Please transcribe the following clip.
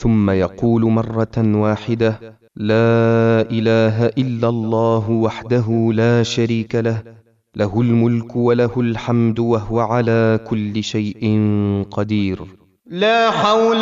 ثم يقول مرة واحدة: لا إله إلا الله وحده لا شريك له، له الملك وله الحمد وهو على كل شيء قدير. لا حول